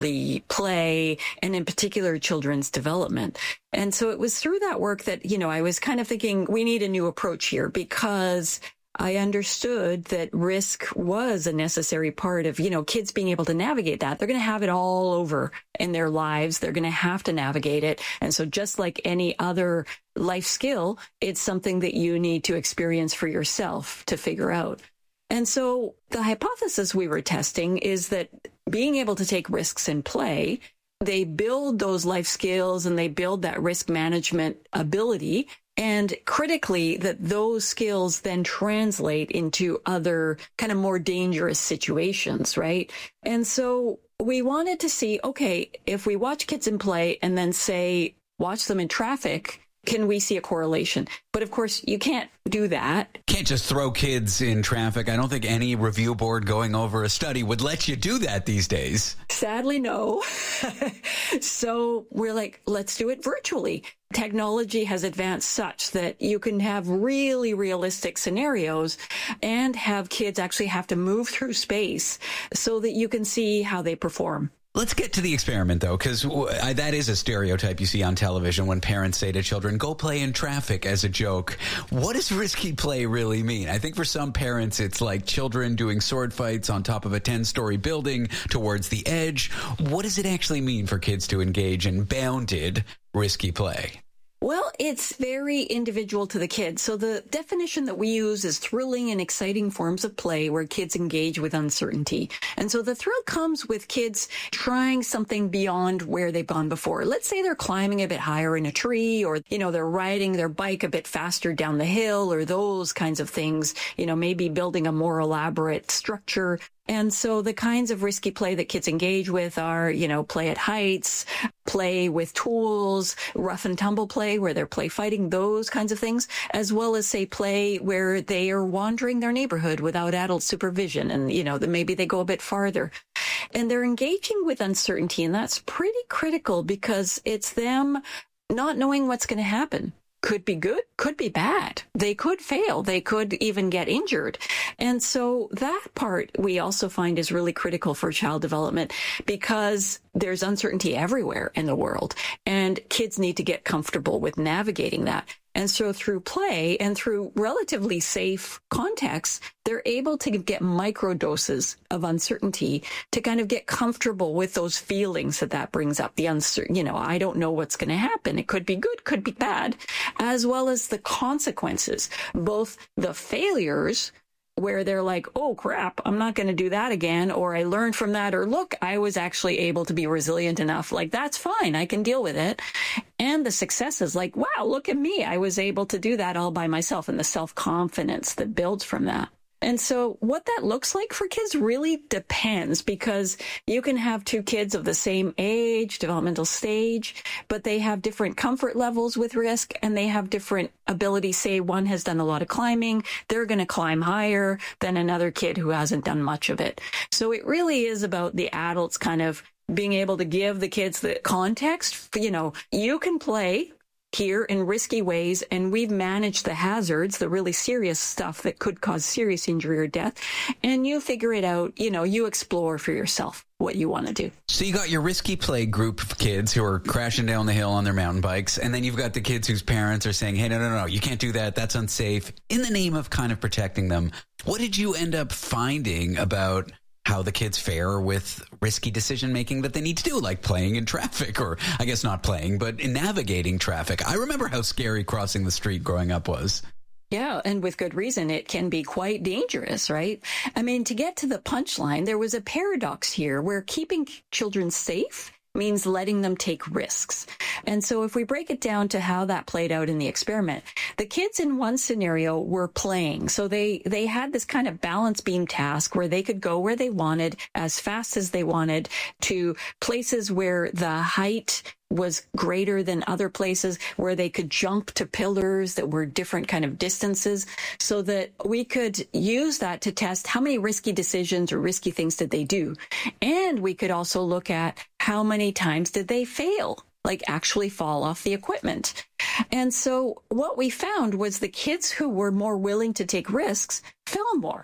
the play, and in particular, children's development. And so it was through that work that, I was kind of thinking we need a new approach here, because I understood that risk was a necessary part of, kids being able to navigate that. They're going to have it all over in their lives. They're going to have to navigate it. And so just like any other life skill, it's something that you need to experience for yourself to figure out. And so the hypothesis we were testing is that being able to take risks in play, they build those life skills and they build that risk management ability. And critically, that those skills then translate into other kind of more dangerous situations, right? And so we wanted to see, okay, if we watch kids in play and then say, watch them in traffic, can we see a correlation? But of course, you can't do that. Can't just throw kids in traffic. I don't think any review board going over a study would let you do that these days. Sadly, no. So we're like, let's do it virtually. Technology has advanced such that you can have really realistic scenarios and have kids actually have to move through space so that you can see how they perform. Let's get to the experiment, though, because that is a stereotype you see on television when parents say to children, go play in traffic as a joke. What does risky play really mean? I think for some parents, it's like children doing sword fights on top of a 10-story building towards the edge. What does it actually mean for kids to engage in bounded risky play? Well, it's very individual to the kid. So the definition that we use is thrilling and exciting forms of play where kids engage with uncertainty. And so the thrill comes with kids trying something beyond where they've gone before. Let's say they're climbing a bit higher in a tree, or, they're riding their bike a bit faster down the hill, or those kinds of things, maybe building a more elaborate structure. And so the kinds of risky play that kids engage with are, play at heights, play with tools, rough and tumble play where they're play fighting, those kinds of things, as well as, say, play where they are wandering their neighborhood without adult supervision. And, maybe they go a bit farther. And they're engaging with uncertainty. And that's pretty critical because it's them not knowing what's going to happen. Could be good, could be bad. They could fail. They could even get injured. And so that part we also find is really critical for child development because there's uncertainty everywhere in the world and kids need to get comfortable with navigating that. And so through play and through relatively safe contexts, they're able to get micro doses of uncertainty to kind of get comfortable with those feelings that brings up. The uncertain, I don't know what's going to happen. It could be good, could be bad, as well as the consequences, both the failures where they're like, oh, crap, I'm not going to do that again. Or I learned from that. Or look, I was actually able to be resilient enough. Like, that's fine. I can deal with it. And the successes like, wow, look at me. I was able to do that all by myself, and the self-confidence that builds from that. And so what that looks like for kids really depends because you can have two kids of the same age, developmental stage, but they have different comfort levels with risk and they have different abilities. Say one has done a lot of climbing, they're going to climb higher than another kid who hasn't done much of it. So it really is about the adults kind of being able to give the kids the context. You can play here in risky ways, and we've managed the hazards, the really serious stuff that could cause serious injury or death, and you figure it out, you explore for yourself what you want to do. So you got your risky play group of kids who are crashing down the hill on their mountain bikes, and then you've got the kids whose parents are saying, hey, no, you can't do that, that's unsafe, in the name of kind of protecting them. What did you end up finding about how the kids fare with risky decision-making that they need to do, like playing in traffic, or I guess not playing, but in navigating traffic? I remember how scary crossing the street growing up was. Yeah, and with good reason. It can be quite dangerous, right? I mean, to get to the punchline, there was a paradox here where keeping children safe means letting them take risks. And so if we break it down to how that played out in the experiment, the kids in one scenario were playing. So they had this kind of balance beam task where they could go where they wanted as fast as they wanted to places where the height was greater than other places, where they could jump to pillars that were different kind of distances, so that we could use that to test how many risky decisions or risky things did they do. And we could also look at how many times did they fail, like actually fall off the equipment. And so what we found was the kids who were more willing to take risks fell more.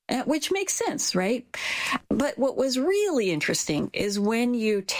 which makes sense, right? But what was really interesting is when you